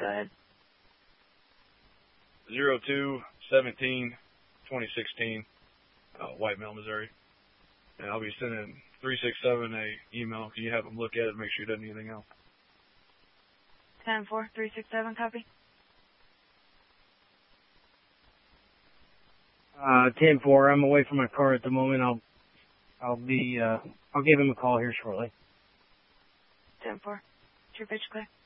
Go ahead. 02/17/2016, White Mill, Missouri. And I'll be sending 367 a email. Can you have them look at it and make sure he doesn't need anything else? 10-4, 367, copy. 10-4, I'm away from my car at the moment. I'll give him a call here shortly. 10-4, true pitch clear.